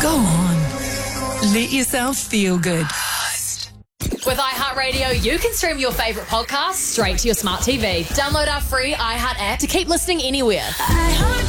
Go on. Let yourself feel good. With iHeartRadio, you can stream your favourite podcasts straight to your smart TV. Download our free iHeart app to keep listening anywhere.